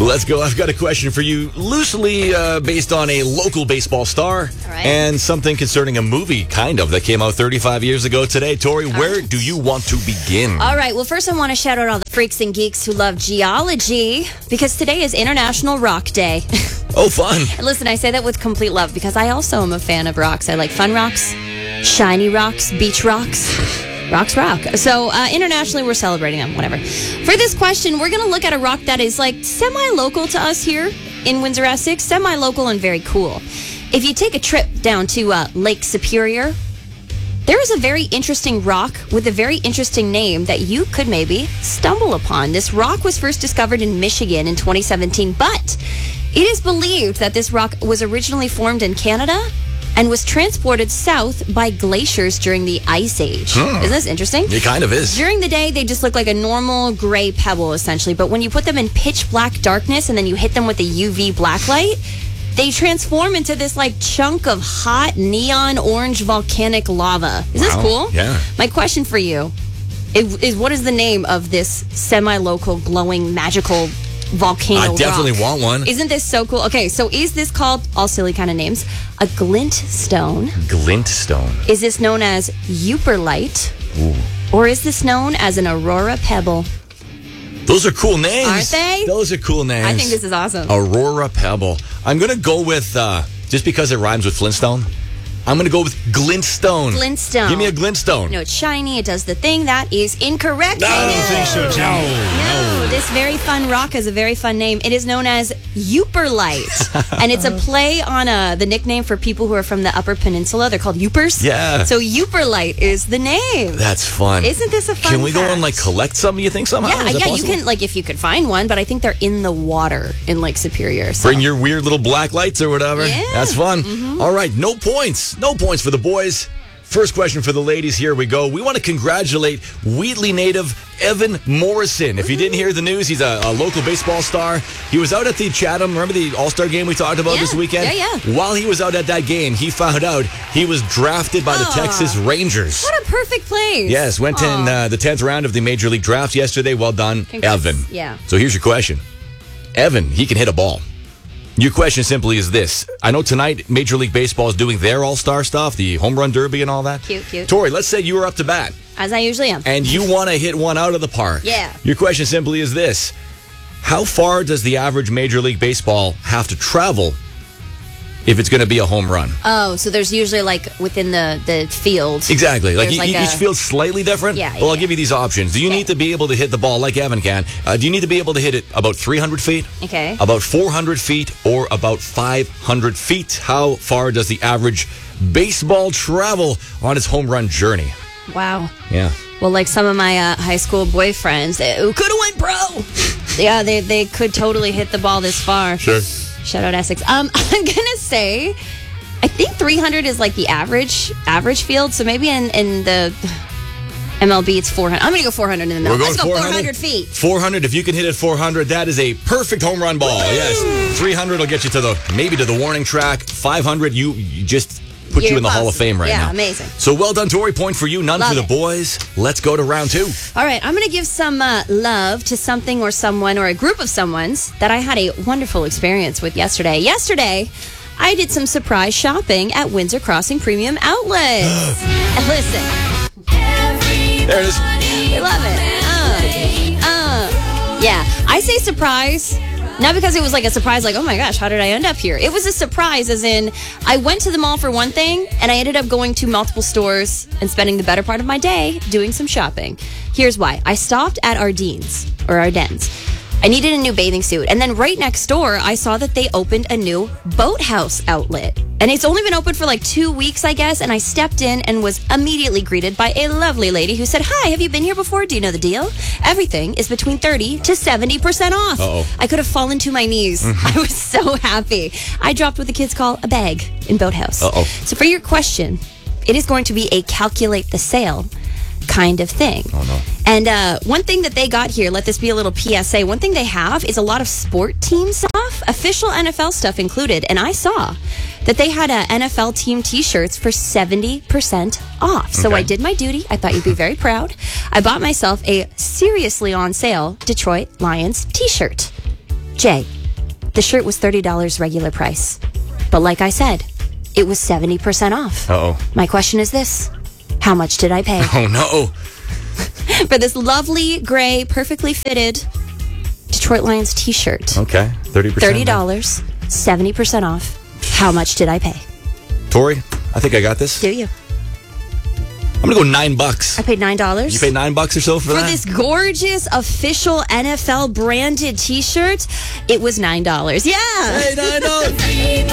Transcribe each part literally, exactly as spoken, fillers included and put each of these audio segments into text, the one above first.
Let's go. I've got a question for you, loosely uh, based on a local baseball star right. and something concerning a movie, kind of, that came out thirty-five years ago today. Tori, All where right. do you want to begin? All right. Well, first I want to shout out all the freaks and geeks who love geology, because today is International Rock Day. Oh, fun. And listen, I say that with complete love because I also am a fan of rocks. I like fun rocks, shiny rocks, beach rocks. Rocks rock. So uh, internationally, we're celebrating them, whatever. For this question, we're going to look at a rock that is like semi-local to us here in Windsor, Essex. Semi-local and very cool. If you take a trip down to uh, Lake Superior, there is a very interesting rock with a very interesting name that you could maybe stumble upon. This rock was first discovered in Michigan in twenty seventeen, but it is believed that this rock was originally formed in Canada and was transported south by glaciers during the Ice Age. Hmm. Isn't this interesting? It kind of is. During the day, they just look like a normal gray pebble, essentially. But when you put them in pitch black darkness and then you hit them with a U V black light, they transform into this like chunk of hot neon orange volcanic lava. Is this Wow. cool? Yeah. My question for you is, is what is the name of this semi-local, glowing, magical volcano I definitely rock? want one. Isn't this so cool? Okay, so is this called, all silly kind of names, a glint stone? Glintstone. Is this known as Euperlite? Ooh. Or is this known as an Aurora Pebble? Those are cool names. Aren't they? Those are cool names. I think this is awesome. Aurora Pebble. I'm going to go with, uh, just because it rhymes with Flintstone, I'm going to go with Glintstone. Glintstone. Give me a Glintstone. No, it's shiny. It does the thing. That is incorrect. No, I don't No. think so, too. No, this very fun rock has a very fun name. It is known as Euperlite, and it's a play on uh, the nickname for people who are from the Upper Peninsula. They're called Youpers. Yeah. So Euperlite is the name. That's fun. Isn't this a fun Can we go fact? and like collect some, you think, somehow? Yeah, Is that yeah, you possible? can, like, if you could find one, but I think they're in the water in Lake Superior. So. Bring your weird little black lights or whatever. Yeah. That's fun. All right, no points. No points for the boys. First question for the ladies. Here we go. We want to congratulate Wheatley native Evan Morrison. If you didn't hear the news, he's a, a local baseball star. He was out at the Chatham. Remember the All-Star game we talked about Yeah. this weekend? Yeah, yeah. While he was out at that game, he found out he was drafted by the Aw. Texas Rangers. What a perfect place. Yes, went in Aw. uh, the tenth round of the Major League Draft yesterday. Well done, Congrats. Evan. Yeah. So here's your question. Evan, he can hit a ball. Your question simply is this. I know tonight Major League Baseball is doing their all-star stuff, the home run derby and all that. Cute, cute. Tori, let's say you were up to bat As I usually am. and you want to hit one out of the park. Yeah. Your question simply is this. How far does the average Major League Baseball have to travel if it's going to be a home run? Oh, so there's usually like within the, the field. Exactly. Like, There's e- like each a- field's slightly different. Yeah, Well, I'll yeah. give you these options. Do you Okay. need to be able to hit the ball like Evan can? Uh, do you need to be able to hit it about three hundred feet? Okay. About four hundred feet or about five hundred feet? How far does the average baseball travel on its home run journey? Wow. Yeah. Well, like some of my uh, high school boyfriends uh, who could have went pro. Yeah, they, they could totally hit the ball this far. Sure. Shout out Essex. Um, I'm going to say, I think three hundred is like the average average field. So maybe in, in the M L B it's four hundred. I'm going to go four hundred in the middle. We're going Let's go four four hundred? hundred feet. four hundred. If you can hit it four hundred, that is a perfect home run ball. Yes. three hundred will get you to the, maybe to the warning track. five hundred, you, you just put you You're in the Hall of close. Fame right Yeah, now. amazing. So well done, Tori. Point for you, none Love for the it. boys. Let's go to round two. All right, I'm going to give some uh, love to something or someone or a group of someone's that I had a wonderful experience with yesterday. Yesterday, I did some surprise shopping at Windsor Crossing Premium Outlets. And listen, There it is. we love it. Uh, uh. Yeah, I say surprise. Not because it was like a surprise, like, oh my gosh, how did I end up here? It was a surprise, as in, I went to the mall for one thing, and I ended up going to multiple stores and spending the better part of my day doing some shopping. Here's why. I stopped at Ardennes, or Ardennes. I needed a new bathing suit, and then right next door, I saw that they opened a new Boathouse outlet. And it's only been open for like two weeks, I guess, and I stepped in and was immediately greeted by a lovely lady who said, hi, have you been here before? Do you know the deal? Everything is between thirty to seventy percent off. Uh-oh. I could have fallen to my knees. I was so happy. I dropped what the kids call a bag in Boathouse. Uh-oh. So for your question, it is going to be a calculate the sale kind of thing. Oh, no. And uh, one thing that they got here, let this be a little P S A, one thing they have is a lot of sport team stuff, official N F L stuff included. And I saw that they had uh, N F L team t-shirts for seventy percent off. So Okay. I did my duty. I thought you'd be very proud. I bought myself a seriously on sale Detroit Lions t-shirt. Jay, the shirt was thirty dollars regular price. But like I said, it was seventy percent off. Uh-oh. My question is this. How much did I pay? Oh, no. For this lovely, gray, perfectly fitted Detroit Lions t-shirt. Okay, thirty percent. thirty dollars, seventy percent off. How much did I pay? Tori, I think I got this. Do you? I'm going to go nine bucks. I paid nine dollars. You paid nine bucks or so for, For that? this gorgeous official N F L branded t-shirt, it was nine dollars. Yeah. Hey, nine dollars. Very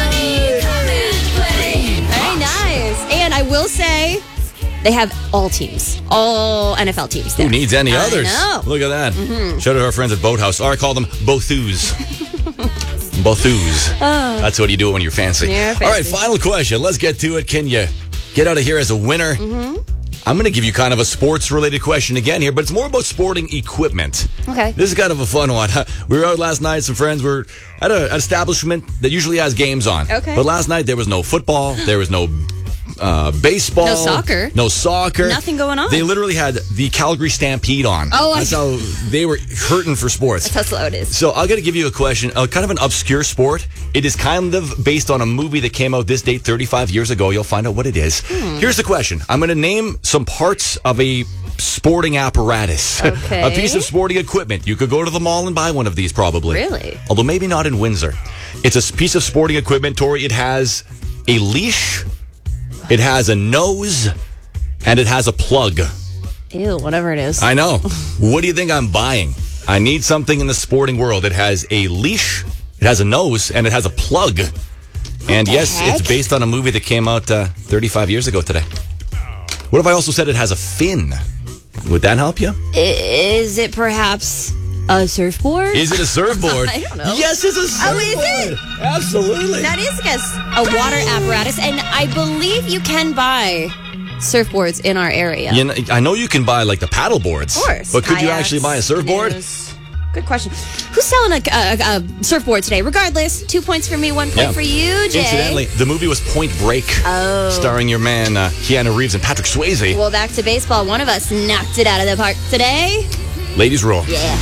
nice. And I will say, they have all teams, all N F L teams there. Who needs any I others? know. Look at that. Mm-hmm. Shout out to our friends at Boathouse. Or I call them Bothoos. Bothoos. Oh. That's what you do when you're fancy. You're fancy. All right, final question. Let's get to it. Can you get out of here as a winner? Mm-hmm. I'm going to give you kind of a sports-related question again here, but it's more about sporting equipment. Okay. This is kind of a fun one. We were out last night. Some friends were at a, an establishment that usually has games on. Okay. But last night there was no football. There was no uh, baseball. No soccer. No soccer. Nothing going on. They literally had the Calgary Stampede on. Oh, That's I... how they were hurting for sports. That's how slow it is. So I'm going to give you a question, uh, kind of an obscure sport. It is kind of based on a movie that came out this date thirty-five years ago. You'll find out what it is. Hmm. Here's the question. I'm going to name some parts of a sporting apparatus. Okay. A piece of sporting equipment. You could go to the mall and buy one of these probably. Really? Although maybe not in Windsor. It's a piece of sporting equipment, Tori. It has a leash, it has a nose, and it has a plug. Ew, whatever it is. I know. What do you think I'm buying? I need something in the sporting world. It has a leash, it has a nose, and it has a plug. And yes, heck? it's based on a movie that came out uh, thirty-five years ago today. What if I also said it has a fin? Would that help you? Is it perhaps a surfboard? Is it a surfboard? I don't know. Yes, it's a surfboard. Oh, is it? Absolutely. That is, I guess, a water apparatus, and I believe you can buy surfboards in our area. You know, I know you can buy like the paddle boards. Of course. But could you Kayaks, actually buy a surfboard? canoes. Good question. Who's selling a, a, a surfboard today? Regardless, two points for me, one point Yeah. for you, Jay. Incidentally, the movie was Point Break, Oh. starring your man uh, Keanu Reeves and Patrick Swayze. Well, back to baseball. One of us knocked it out of the park today. Ladies rule. Yeah.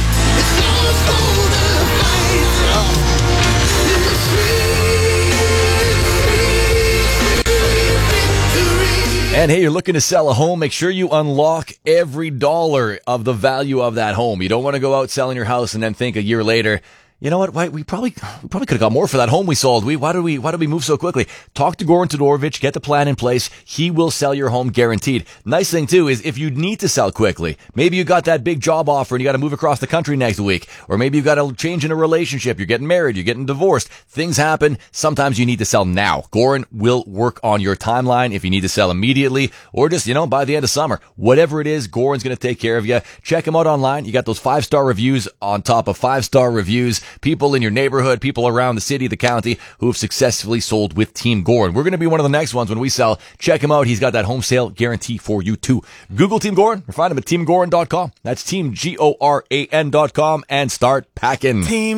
And hey, you're looking to sell a home, make sure you unlock every dollar of the value of that home. You don't want to go out selling your house and then think a year later, you know what? Why, we probably we probably could have got more for that home we sold. We why did we why did we move so quickly? Talk to Goran Todorovic, get the plan in place. He will sell your home guaranteed. Nice thing too is if you need to sell quickly, maybe you got that big job offer and you got to move across the country next week, or maybe you got a change in a relationship, you're getting married, you're getting divorced. Things happen. Sometimes you need to sell now. Goran will work on your timeline if you need to sell immediately or just, you know, by the end of summer. Whatever it is, Goran's going to take care of you. Check him out online. You got those five-star reviews on top of five-star reviews. People in your neighborhood, people around the city, the county, who have successfully sold with Team Goran. We're going to be one of the next ones when we sell. Check him out. He's got that home sale guarantee for you too. Google Team Goran or find him at team goran dot com. That's team G O R A N dot com and start packing. Team